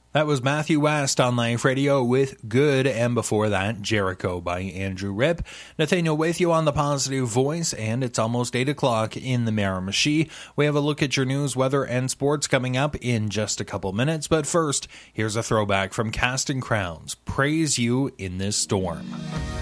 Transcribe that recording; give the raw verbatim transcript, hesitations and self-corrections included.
That was Matthew West on Life Radio with Good, and before that, Jericho by Andrew Ripp. Nathaniel with you on the Positive Voice, and it's almost eight o'clock in the Miramichi. We have a look at your news, weather, and sports coming up in just a couple minutes, but first, here's a throwback from Casting Crowns, Praise You in This Storm.